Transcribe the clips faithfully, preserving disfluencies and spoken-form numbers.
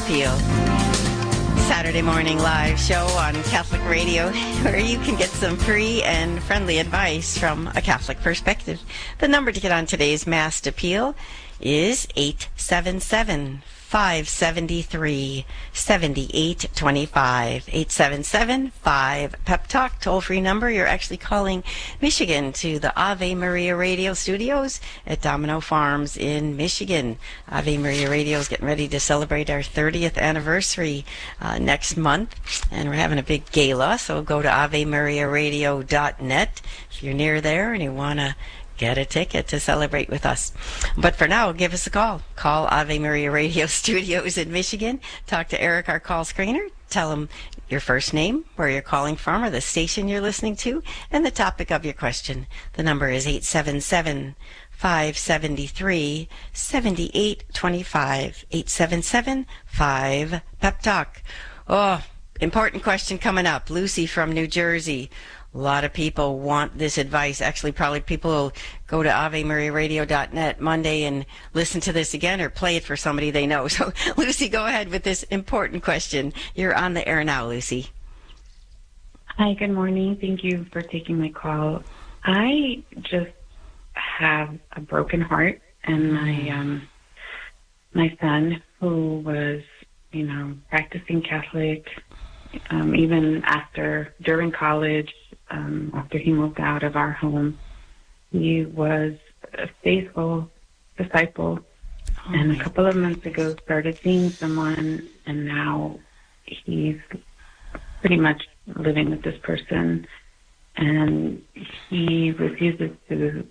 Appeal. Saturday morning live show on Catholic Radio where you can get some free and friendly advice from a Catholic perspective. The number to get on today's Mass Appeal is eight seven seven, five seven three, seven eight two five. eight seven seven, five, P E P Talk, toll-free number. You're actually calling Michigan to the Ave Maria Radio Studios at Domino Farms in Michigan. Ave Maria Radio is getting ready to celebrate our thirtieth anniversary uh, next month, and we're having a big gala, so go to ave maria radio dot net if you're near there and you want to get a ticket to celebrate with us. But for now, give us a call. Call Ave Maria Radio Studios in Michigan. Talk to Eric, our call screener. Tell him your first name, where you're calling from, or the station you're listening to, and the topic of your question. The number is eight seven seven, five seven three, seven eight two five. eight seven seven, five, P E P Talk. Oh, important question coming up. Lucy from New Jersey. A lot of people want this advice. Actually, probably people will go to ave maria radio dot net Monday and listen to this again or play it for somebody they know. So, Lucy, go ahead with this important question. You're on the air now, Lucy. Hi, good morning. Thank you for taking my call. I just have a broken heart, and my um, my son, who was, you know, practicing Catholic, um, even after, during college, Um, after he moved out of our home, he was a faithful disciple, oh, and a couple of months ago started seeing someone, and now he's pretty much living with this person, and he refuses to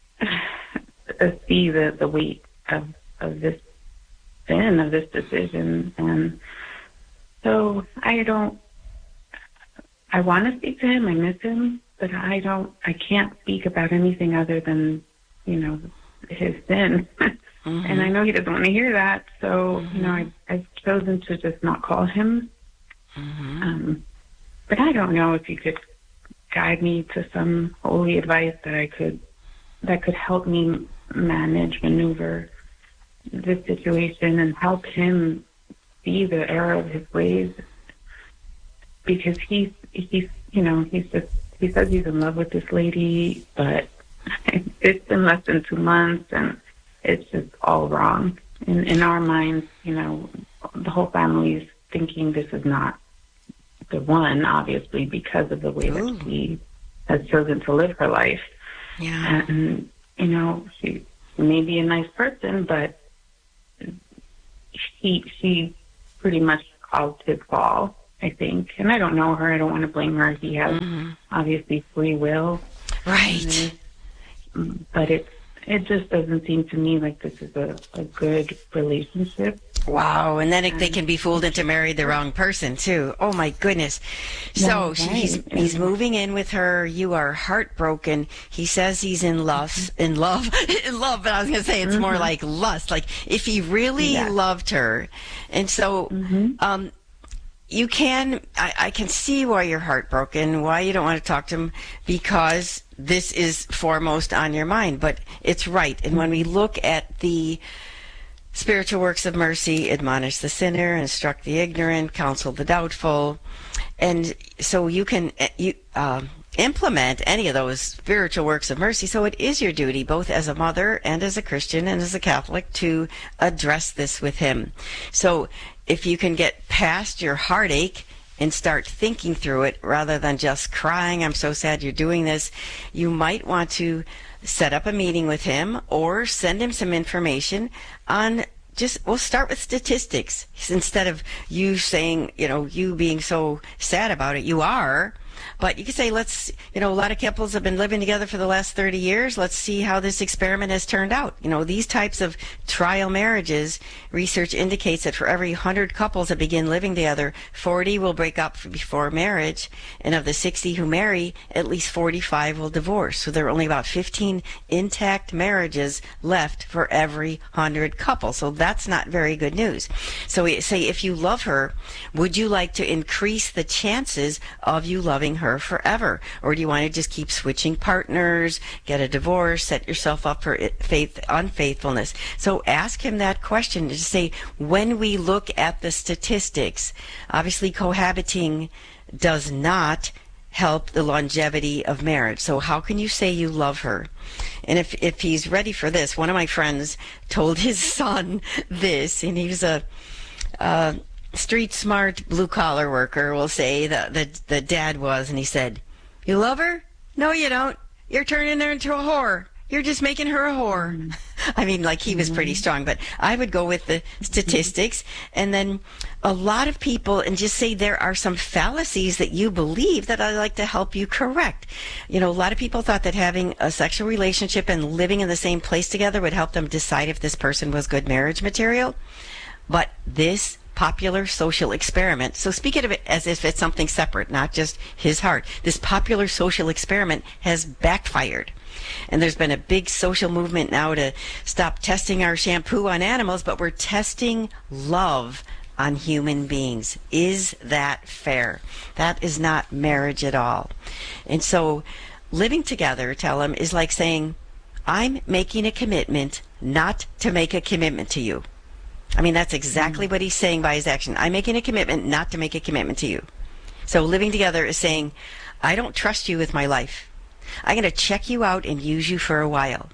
see the, the weight of, of this sin, of this decision. And so I don't I want to speak to him. I miss him, but I don't. I can't speak about anything other than, you know, his sin. Mm-hmm. And I know he doesn't want to hear that. So, mm-hmm. you know, I, I've chosen to just not call him. Mm-hmm. Um, but I don't know if you could guide me to some holy advice that I could that could help me manage, maneuver this situation, and help him see the error of his ways. Because he's, he's, you know, he's just, he says he's in love with this lady, but it's been less than two months, and it's just all wrong. In, in our minds, you know, the whole family is thinking this is not the one, obviously, because of the way Ooh. that she has chosen to live her life. Yeah. And, you know, she may be a nice person, but she, she pretty much caused his fall, I think. And I don't know her. I don't want to blame her. He has mm-hmm. obviously free will. Right. And, but it it just doesn't seem to me like this is a, a good relationship. Wow. And then it, they can be fooled into marrying the wrong person, too. Oh, my goodness. So yeah, right. he's, he's moving in with her. You are heartbroken. He says he's in love, mm-hmm. in love, in love, but I was going to say it's mm-hmm. more like lust. Like if he really yeah. loved her. And so, mm-hmm. um, You can, I, I can see why you're heartbroken, why you don't want to talk to him, because this is foremost on your mind. But it's right. And when we look at the spiritual works of mercy, admonish the sinner, instruct the ignorant, counsel the doubtful. And so you can you uh, implement any of those spiritual works of mercy. So it is your duty, both as a mother and as a Christian and as a Catholic, to address this with him. So if you can get past your heartache and start thinking through it rather than just crying, I'm so sad you're doing this, you might want to set up a meeting with him or send him some information on just, we'll start with statistics. Instead of you saying, you know, you being so sad about it, you are. But you could say, let's, you know, a lot of couples have been living together for the last thirty years. Let's see how this experiment has turned out. You know, these types of trial marriages, research indicates that for every one hundred couples that begin living together, forty will break up before marriage. And of the sixty who marry, at least forty-five will divorce. So there are only about fifteen intact marriages left for every one hundred couples. So that's not very good news. So we say, if you love her, would you like to increase the chances of you loving loving her forever? Or do you want to just keep switching partners, get a divorce, set yourself up for faith unfaithfulness? So ask him that question to say, when we look at the statistics, obviously cohabiting does not help the longevity of marriage. So how can you say you love her? And if, if he's ready for this, one of my friends told his son this, and he was a uh, street smart blue collar worker, we'll say, the, the, the dad was, and he said, "You love her? No, you don't. You're turning her into a whore. You're just making her a whore." Mm-hmm. I mean, like, he was pretty strong, but I would go with the statistics. And then a lot of people, and just say there are some fallacies that you believe that I'd like to help you correct. You know, a lot of people thought that having a sexual relationship and living in the same place together would help them decide if this person was good marriage material. But this popular social experiment, so speak of it as if it's something separate, not just his heart. This popular social experiment has backfired. And there's been a big social movement now to stop testing our shampoo on animals, but we're testing love on human beings. Is that fair? That is not marriage at all. And so living together, tell him, is like saying, I'm making a commitment not to make a commitment to you. I mean, that's exactly what he's saying by his action. I'm making a commitment not to make a commitment to you. So living together is saying, I don't trust you with my life. I'm going to check you out and use you for a while.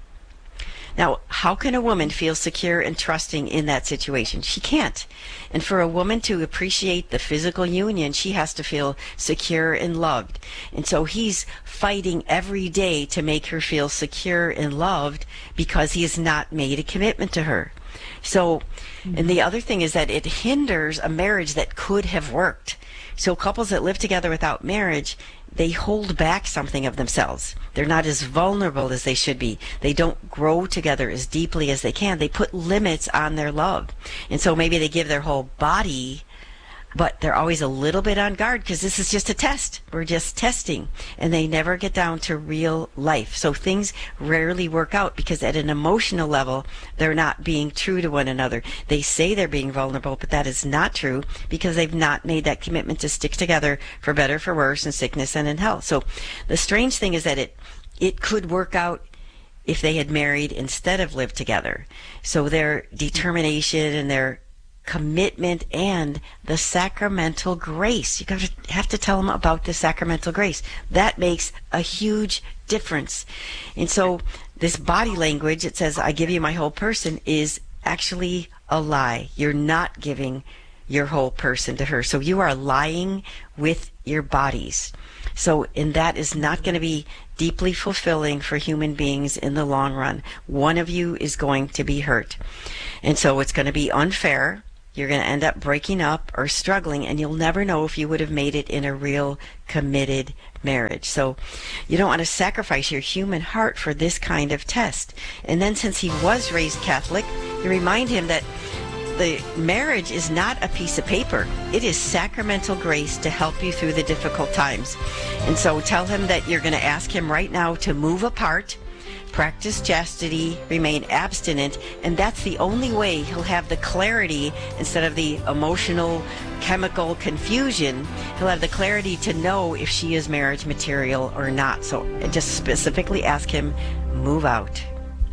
Now, how can a woman feel secure and trusting in that situation? She can't. And for a woman to appreciate the physical union, she has to feel secure and loved. And so he's fighting every day to make her feel secure and loved because he has not made a commitment to her. So, and the other thing is that it hinders a marriage that could have worked. So couples that live together without marriage, they hold back something of themselves. They're not as vulnerable as they should be. They don't grow together as deeply as they can. They put limits on their love. And so maybe they give their whole body, but they're always a little bit on guard because this is just a test. We're just testing. And they never get down to real life. So things rarely work out because at an emotional level, they're not being true to one another. They say they're being vulnerable, but that is not true because they've not made that commitment to stick together for better, for worse, in sickness and in health. So the strange thing is that it, it could work out if they had married instead of lived together. So their determination and their commitment and the sacramental grace. You gotta have to tell them about the sacramental grace. That makes a huge difference. And so this body language, it says, I give you my whole person, is actually a lie. You're not giving your whole person to her. So you are lying with your bodies. So, and that is not going to be deeply fulfilling for human beings in the long run. One of you is going to be hurt. And so it's going to be unfair. You're going to end up breaking up or struggling, and you'll never know if you would have made it in a real committed marriage. So you don't want to sacrifice your human heart for this kind of test. And then since he was raised Catholic, you remind him that the marriage is not a piece of paper. It is sacramental grace to help you through the difficult times. And so tell him that you're going to ask him right now to move apart, practice chastity, remain abstinent, and that's the only way he'll have the clarity instead of the emotional, chemical confusion. He'll have the clarity to know if she is marriage material or not. So just specifically ask him, move out.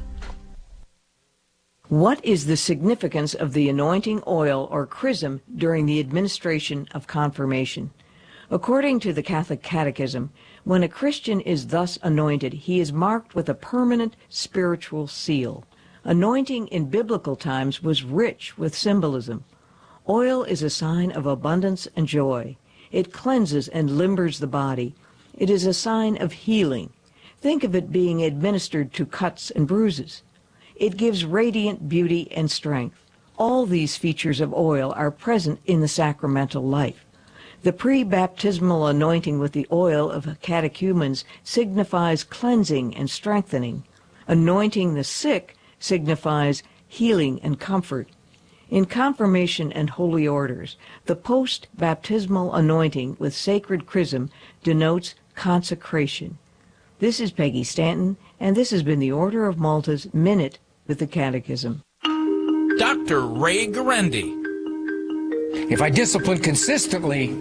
What is the significance of the anointing oil or chrism during the administration of confirmation? According to the Catholic Catechism, when a Christian is thus anointed, he is marked with a permanent spiritual seal. Anointing in biblical times was rich with symbolism. Oil is a sign of abundance and joy. It cleanses and limbers the body. It is a sign of healing. Think of it being administered to cuts and bruises. It gives radiant beauty and strength. All these features of oil are present in the sacramental life. The pre-baptismal anointing with the oil of catechumens signifies cleansing and strengthening. Anointing the sick signifies healing and comfort. In confirmation and holy orders, the post-baptismal anointing with sacred chrism denotes consecration. This is Peggy Stanton, and this has been the Order of Malta's Minute with the Catechism. Doctor Ray Guarendi. If I discipline consistently,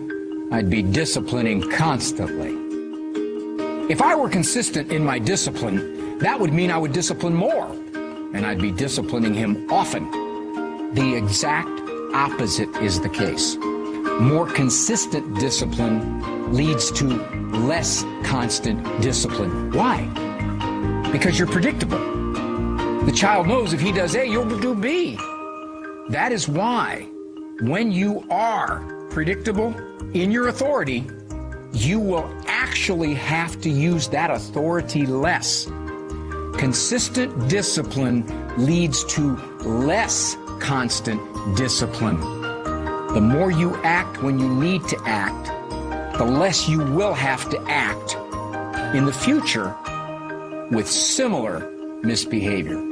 I'd be disciplining constantly. If I were consistent in my discipline, that would mean I would discipline more, and I'd be disciplining him often. The exact opposite is the case. More consistent discipline leads to less constant discipline. Why? Because you're predictable. The child knows if he does A, you'll do B. That is why when you are predictable in your authority, you will actually have to use that authority less. Consistent discipline leads to less constant discipline. The more you act when you need to act, the less you will have to act in the future with similar misbehavior.